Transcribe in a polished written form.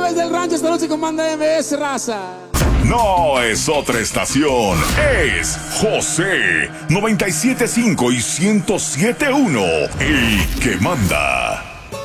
través del rancho esta noche con Banda MS, raza. No es otra estación, es José 97.5 y 107.1, el que manda.